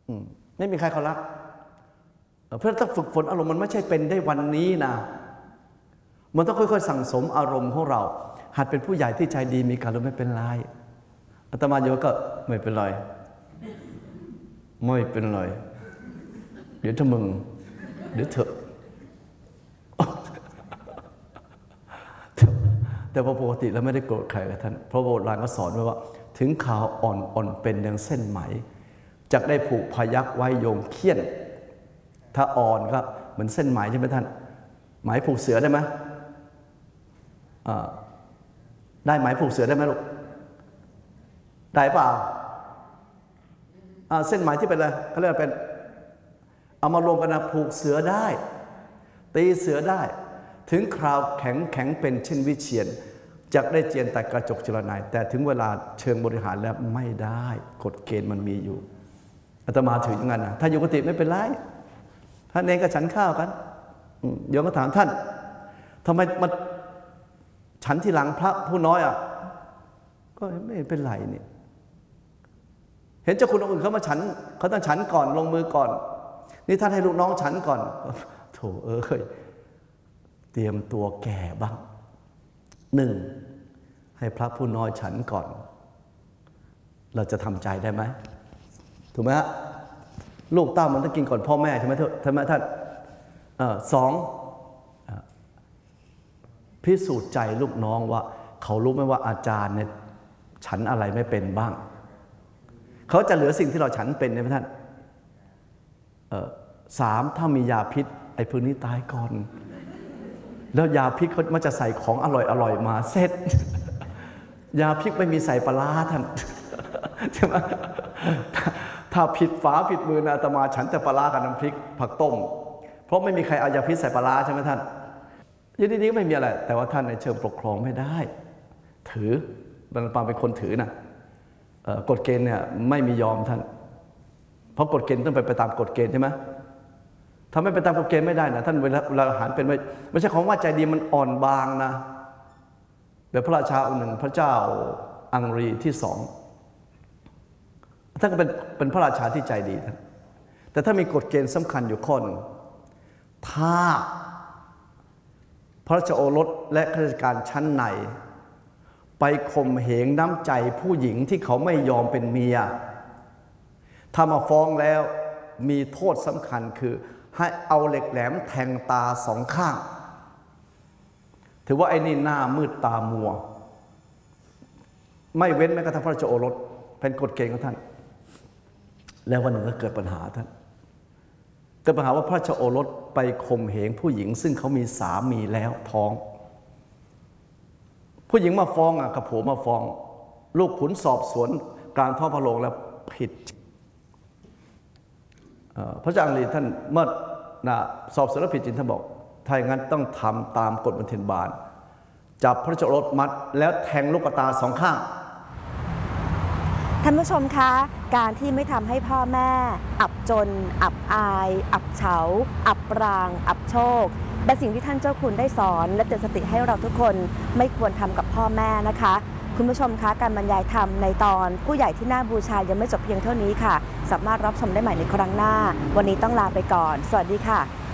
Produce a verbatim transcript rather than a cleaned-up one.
ไม่มีใครเขารักเพราะถ้าฝึกฝนอารมณ์มันไม่ใช่เป็นได้วันนี้นะมันต้องค่อยๆสั่งสมอารมณ์ของเราหัดเป็นผู้ใหญ่ที่ใจดีมีการรู้ไม่เป็นไรอาตมาโยก็ไม่เป็นไรไม่เป็นไรเดี๋ยวถ้ามึงเดี๋ยวเถอะแต่พอปกติเราไม่ได้โกรธใครกับท่านเพราะโบราณก็สอนไว้ว่าถึงข่าวอ่อนอ่อนเป็นอย่างเส้นไหมจะได้ผูกพยักไว้โยงเขี้ยนถ้าอ่อนก็เหมือนเส้นไหมใช่ไหมท่านไหมผูกเสือได้ไหมได้ไหมผูกเสือได้ไหมลูกได้เปล่าเส้นไหมที่เป็นอะไรเขาเรียกว่าเป็นเอามารวมกันนะผูกเสือได้ตีเสือได้ถึงคราวแข็งแข็งเป็นเช่นวิเชียรจะได้เจียนแต่กระจกจรนายแต่ถึงเวลาเชิงบริหารแล้วไม่ได้กฎเกณฑ์มันมีอยู่อาตมาถืออย่างนั้นนะถ้าอยู่กุฏิไม่เป็นไรท่านเองก็ฉันข้าวกันโยมก็ถามท่านทำไมมาฉันที่หลังพระผู้น้อยอ่ะก็ไม่เป็นไรนี่เห็นเจ้าคุณองค์อื่นเขามาฉันเขาต้องฉันก่อนลงมือก่อนนี่ท่านให้ลูกน้องฉันก่อนโถเอ้ยเตรียมตัวแก่บ้างหนึ่งให้พระผู้น้อยฉันก่อนเราจะทำใจได้ไหมถูกไหมฮะลูกเต้ามันต้องกินก่อนพ่อแม่ใช่ไหมท่านท่านสองพิสูจน์ใจลูกน้องว่าเขารู้ไหมว่าอาจารย์เนี่ยฉันอะไรไม่เป็นบ้างเขาจะเหลือสิ่งที่เราฉันเป็นใช่ไหมท่านสามถ้ามียาพิษไอ้พวกนี้ตายก่อนแล้วยาพิษเขามันจะใส่ของอร่อยอร่อยมาเสร็จยาพิษไม่มีใส่ปลาท่านใช่ไหมถ้าผิดฝาผิดมือนะอาตมาฉันแต่ปลากับน้ำพริกผักต้มเพราะไม่มีใครเอายาพิษใส่ปลาใช่ไหมท่านยินดีๆไม่มีอะไรแต่ว่าท่านในเชิงปกครองไม่ได้ถือบรรพาเป็นคนถือนะกฎเกณฑ์เนี่ยไม่มียอมท่านเพราะกฎเกณฑ์ต้องไปไปตามกฎเกณฑ์ใช่ไหมถ้าไม่ไปตามกฎเกณฑ์ไม่ได้นะท่านเวลาเราหารเป็นไม่ไม่ใช่ของว่าใจดีมันอ่อนบางนะแบบพระราชาองค์หนึ่งพระเจ้าอังรีที่สองท่านก็เป็นเป็นพระราชาที่ใจดีท่านแต่ถ้ามีกฎเกณฑ์สำคัญอยู่ข้อหนึ่งถ้าพระราชโอรสและข้าราชการชั้นในไปข่มเหงน้ำใจผู้หญิงที่เขาไม่ยอมเป็นเมียถ้ามาฟ้องแล้วมีโทษสำคัญคือให้เอาเหล็กแหลมแทงตาสองข้างถือว่าไอ้นี่หน้ามืดตามัวไม่เว้นแม้กระทั่งพระราชโอรสเป็นกฎเกณฑ์ของท่านแล้ววันหนึ่งก็เกิดปัญหาท่านเกิดปัญหาว่าพระราชโอรสไปข่มเหงผู้หญิงซึ่งเขามีสามีแล้วท้องผู้หญิงมาฟ้องอ่ะกับผัวมาฟ้องลูกขุนสอบสวนกลางท้องพระโรงแล้วผิดพระเจ้าอังรีท่านเมื่อนะสอบสวนแล้วผิดจริงท่านบอกถ้าอย่างนั้นต้องทำตามกฎบันเทิงบาลจับพระราชโอรสมัดแล้วแทงลูกตาสองข้างท่านผู้ชมคะการที่ไม่ทำให้พ่อแม่อับจนอับอายอับเฉาอับปรางอับโชคเป็นสิ่งที่ท่านเจ้าคุณได้สอนและเตือนสติให้เราทุกคนไม่ควรทำกับพ่อแม่นะคะคุณผู้ชมคะการบรรยายธรรมในตอนผู้ใหญ่ที่น่าบูชายังไม่จบเพียงเท่านี้ค่ะสามารถรับชมได้ใหม่ในครั้งหน้าวันนี้ต้องลาไปก่อนสวัสดีค่ะ